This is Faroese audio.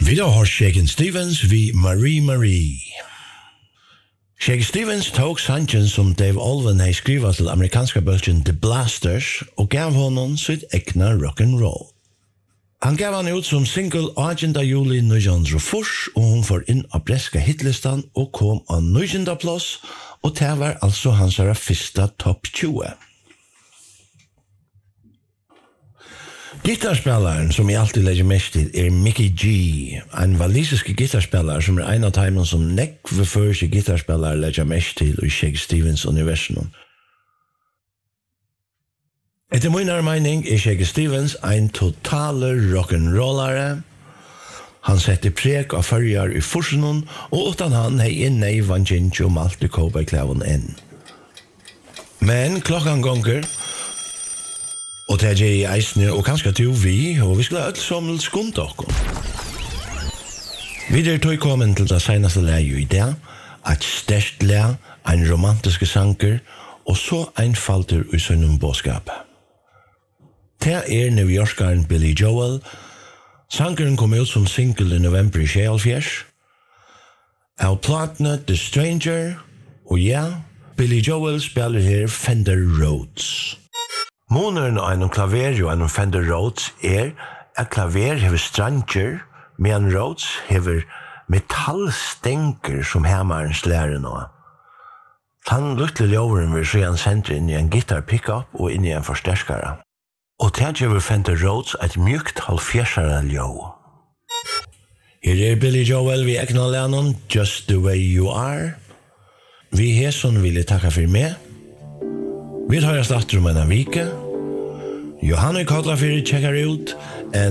Vi da har Shakin' Stevens vi Marie. Shakin' Stevens tog sangen som Dave Alvin hei skriva til amerikanska bølgen The Blasters og gav honom sitt egna rock'n'roll. Han gav han ut som single 8. juli 1904 og hun får inn av breska hitlistan og kom av 9. plass og det var altså hans fyrsta topp 20. Gitarspelaren som jeg alltid legger mest til Mickey G, en walisisk gitarspelare som en av timen som nekve første gitarspelare legger mest til i Shakin' Stevens universum. Etter min mening Shakin' Stevens en totale rock'n'rollare. Han setter preg av førjar i forsenon, og utan han hei inne i Vanginci og Malte Koberklæven inn. Men klokkan gonger, og det er i eisne, og kanskje til vi, og vi skulle ha alt som skund okkur. Vi tog kommet til det senaste leie i det, et sterkt leie, en romantiske sanger, og så einfalter i sønnen båskap. Det New Yorkaren Billy Joel. Sangeren kom ut som single i november i 2004. Av platene The Stranger, og ja, Billy Joel spiller her Fender Rhodes. Måneren av en klaver og en Fender Rhodes at klaver hever stranger, medan Rhodes hever metallstenker som hammeren slærer nå. Han lukter ljøveren vil så han sender inn i en gitar pickup og inn i en forsterskare. Og det gjør Fender Rhodes et mjukt halvfjersere ljøv. Her Billy Joel vi egna lennon Just the Way You Are. Vi som vil takka for meg. Vi tar oss datter om en vike. Johanne Kodla for tjekkar ut